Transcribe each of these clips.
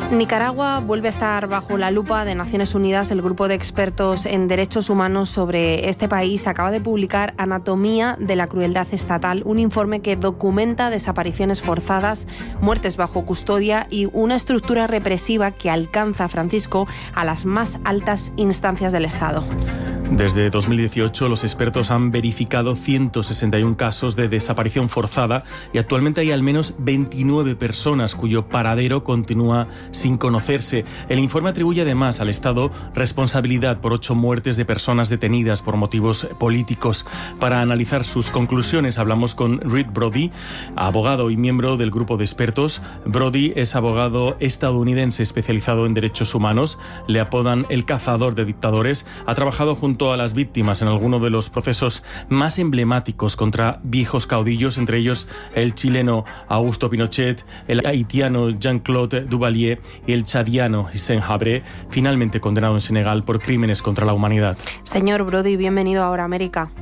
Nicaragua vuelve a estar bajo la lupa de Naciones Unidas. El grupo de expertos en derechos humanos sobre este país acaba de publicar Anatomía de la crueldad estatal, un informe que documenta desapariciones forzadas, muertes bajo custodia y una estructura represiva que alcanza, Francisco, a las más altas instancias del Estado. Desde 2018, los expertos han verificado 161 casos de desaparición forzada y actualmente hay al menos 29 personas cuyo paradero continúa sin conocerse. El informe atribuye además al Estado responsabilidad por 8 muertes de personas detenidas por motivos políticos. Para analizar sus conclusiones hablamos con Reed Brody, abogado y miembro del grupo de expertos. Brody es abogado estadounidense especializado en derechos humanos. Le apodan el cazador de dictadores. Ha trabajado junto a las víctimas en algunos de los procesos más emblemáticos contra viejos caudillos, entre ellos el chileno Augusto Pinochet, el haitiano Jean-Claude Duvalier y el chadiano Hissène Habré, finalmente condenado en Senegal por crímenes contra la humanidad. Señor Brody, bienvenido a Ahora América.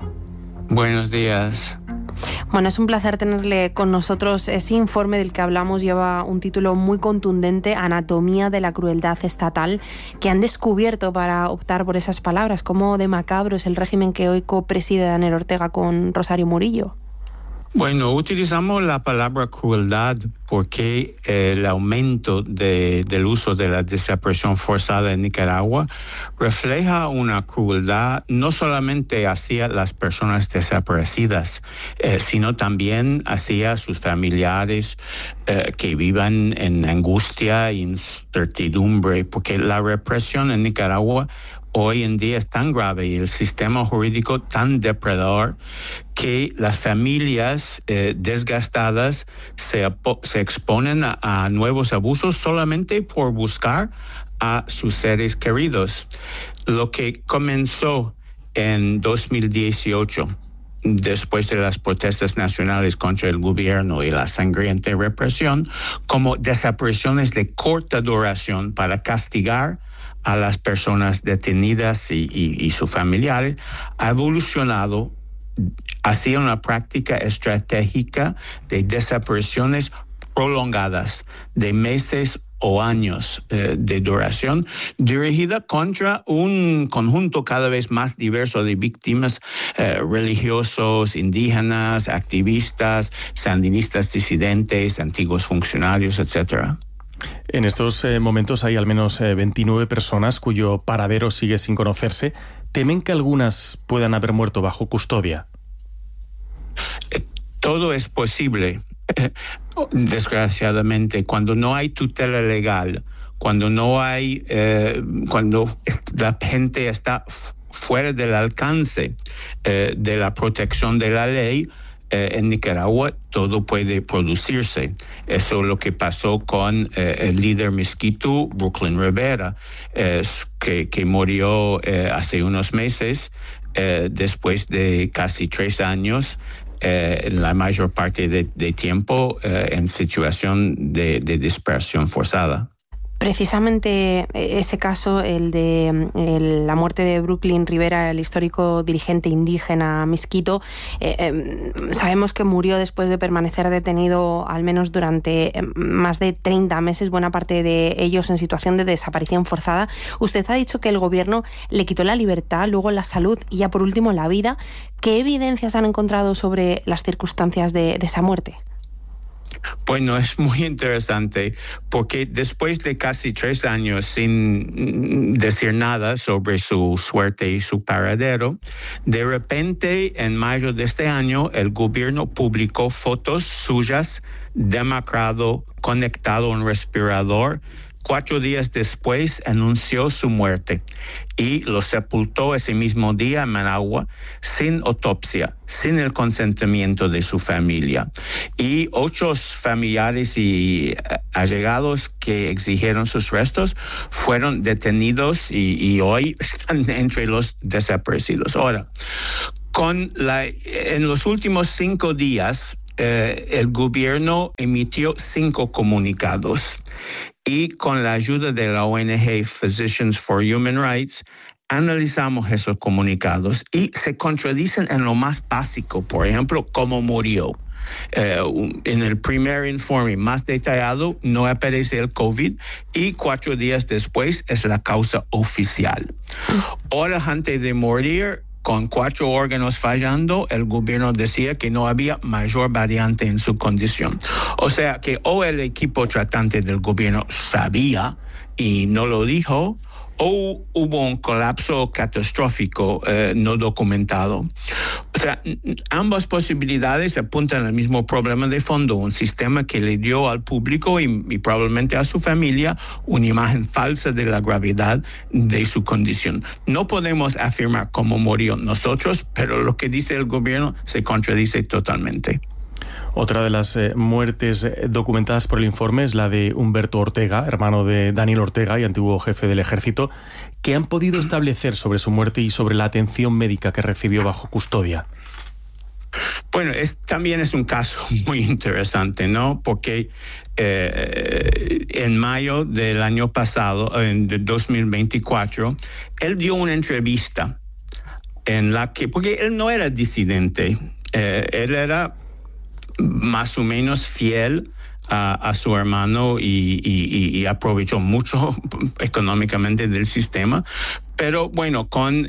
Buenos días. Bueno, es un placer tenerle con nosotros. Ese informe del que hablamos lleva un título muy contundente, Anatomía de la crueldad estatal, que han descubierto para optar por esas palabras. ¿Cómo de macabro es el régimen que hoy copreside Daniel Ortega con Rosario Murillo? Bueno, utilizamos la palabra crueldad porque el aumento del uso de la desaparición forzada en Nicaragua refleja una crueldad no solamente hacia las personas desaparecidas, sino también hacia sus familiares que vivan en angustia e incertidumbre, porque la represión en Nicaragua hoy en día es tan grave y el sistema jurídico tan depredador que las familias desgastadas se exponen a nuevos abusos solamente por buscar a sus seres queridos. Lo que comenzó en 2018, después de las protestas nacionales contra el gobierno y la sangrienta represión, como desapariciones de corta duración para castigar a las personas detenidas y sus familiares, ha evolucionado hacia una práctica estratégica de desapariciones prolongadas de meses o años de duración, dirigida contra un conjunto cada vez más diverso de víctimas, religiosos, indígenas, activistas, sandinistas disidentes, antiguos funcionarios, etcétera. En estos momentos hay al menos 29 personas cuyo paradero sigue sin conocerse. ¿Temen que algunas puedan haber muerto bajo custodia? Todo es posible. Desgraciadamente, cuando no hay tutela legal, cuando la gente está fuera del alcance de la protección de la ley, en Nicaragua todo puede producirse. Eso es lo que pasó con el líder Miskito, Brooklyn Rivera, que murió hace unos meses, después de casi 3 años, la mayor parte de tiempo en situación de dispersión forzada. Precisamente ese caso, el de la muerte de Brooklyn Rivera, el histórico dirigente indígena Miskito, sabemos que murió después de permanecer detenido al menos durante más de 30 meses, buena parte de ellos en situación de desaparición forzada. Usted ha dicho que el gobierno le quitó la libertad, luego la salud y ya por último la vida. ¿Qué evidencias han encontrado sobre las circunstancias de esa muerte? Bueno, es muy interesante porque después de casi 3 años sin decir nada sobre su suerte y su paradero, de repente en mayo de este año el gobierno publicó fotos suyas demacrado, conectado a un respirador. 4 días después anunció su muerte y lo sepultó ese mismo día en Managua sin autopsia, sin el consentimiento de su familia. Y otros familiares y allegados que exigieron sus restos fueron detenidos y hoy están entre los desaparecidos. Ahora, en los últimos 5 días, el gobierno emitió 5 comunicados. Y con la ayuda de la ONG Physicians for Human Rights, analizamos esos comunicados y se contradicen en lo más básico, por ejemplo, cómo murió. En el primer informe más detallado no aparece el COVID y 4 días después es la causa oficial. Horas antes de morir, con 4 órganos fallando, el gobierno decía que no había mayor variante en su condición. O sea que o el equipo tratante del gobierno sabía y no lo dijo, o hubo un colapso catastrófico no documentado. O sea, ambas posibilidades apuntan al mismo problema de fondo, un sistema que le dio al público y probablemente a su familia una imagen falsa de la gravedad de su condición. No podemos afirmar cómo murió nosotros, pero lo que dice el gobierno se contradice totalmente. Otra de las muertes documentadas por el informe es la de Humberto Ortega, hermano de Daniel Ortega y antiguo jefe del ejército. ¿Qué han podido establecer sobre su muerte y sobre la atención médica que recibió bajo custodia? Bueno, también es un caso muy interesante, ¿no? Porque en mayo del año pasado, en 2024, él dio una entrevista en la que, porque él no era disidente, él era más o menos fiel a su hermano y aprovechó mucho económicamente del sistema. Pero bueno, con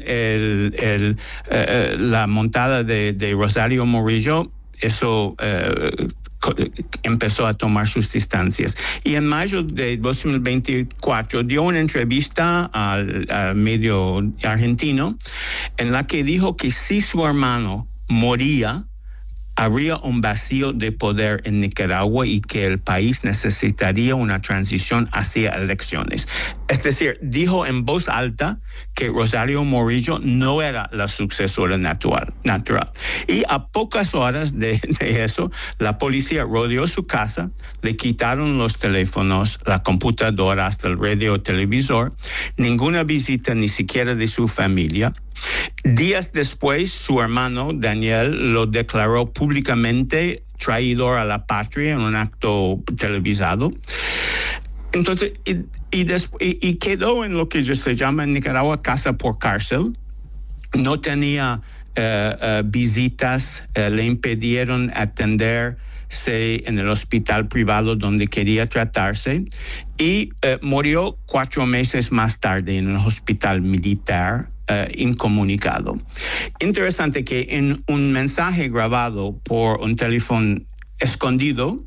la montada de Rosario Murillo, eso empezó a tomar sus distancias. Y en mayo de 2024 dio una entrevista al medio argentino en la que dijo que si su hermano moría, habría un vacío de poder en Nicaragua y que el país necesitaría una transición hacia elecciones. Es decir, dijo en voz alta que Rosario Murillo no era la sucesora natural. Y a pocas horas de eso, la policía rodeó su casa, le quitaron los teléfonos, la computadora, hasta el radio televisor, ninguna visita ni siquiera de su familia. Días después, su hermano Daniel lo declaró públicamente traidor a la patria en un acto televisado. Entonces, y quedó en lo que se llama en Nicaragua casa por cárcel. No tenía visitas, le impidieron atenderse en el hospital privado donde quería tratarse y murió 4 meses más tarde en el hospital militar. Incomunicado. Interesante que en un mensaje grabado por un teléfono escondido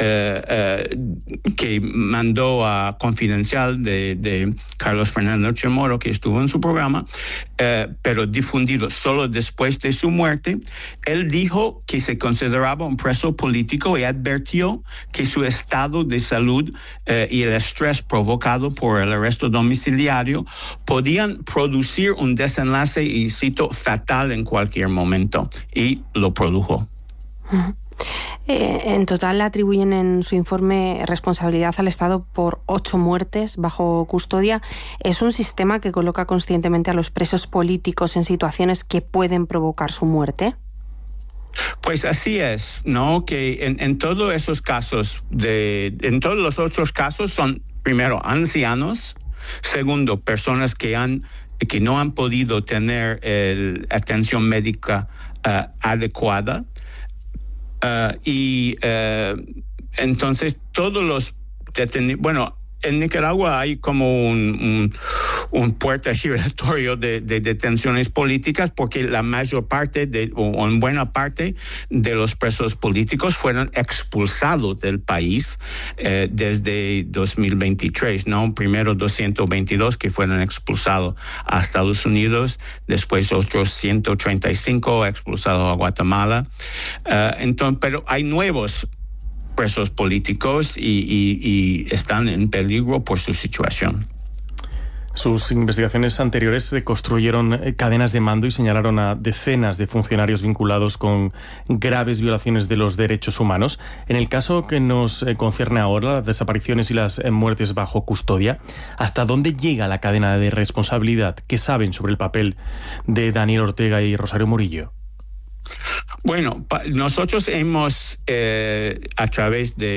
que mandó a Confidencial de Carlos Fernando Chamorro, que estuvo en su programa, pero difundido solo después de su muerte, él dijo que se consideraba un preso político y advirtió que su estado de salud y el estrés provocado por el arresto domiciliario podían producir un desenlace, y cito, fatal en cualquier momento, y lo produjo. En total le atribuyen en su informe responsabilidad al Estado por 8 muertes bajo custodia. ¿Es un sistema que coloca conscientemente a los presos políticos en situaciones que pueden provocar su muerte? Pues así es, ¿no? Que en todos esos casos, en todos los otros casos son, primero, ancianos, segundo, personas que no han podido tener atención médica adecuada. Entonces todos los detenidos, bueno, en Nicaragua hay como un puerta giratorio de detenciones políticas, porque la mayor parte o en buena parte de los presos políticos fueron expulsados del país desde 2023, ¿no? Primero 222 que fueron expulsados a Estados Unidos, después otros 135 expulsados a Guatemala. Entonces, pero hay nuevos presos políticos y están en peligro por su situación. Sus investigaciones anteriores reconstruyeron cadenas de mando y señalaron a decenas de funcionarios vinculados con graves violaciones de los derechos humanos. En el caso que nos concierne ahora, las desapariciones y las muertes bajo custodia, ¿hasta dónde llega la cadena de responsabilidad? ¿Qué saben sobre el papel de Daniel Ortega y Rosario Murillo? Bueno, nosotros hemos, a través de